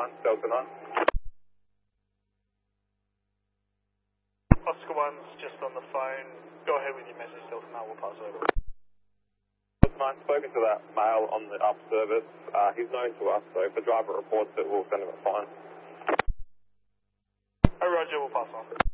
1, Delta 9. Oscar 1's just on the phone. Go ahead with your message, Delta 9, we'll pass over. Delta 9, spoken to that male on the up service. He's known to us, so if the driver reports it, we'll send him a fine. Oh, Roger, we'll pass on.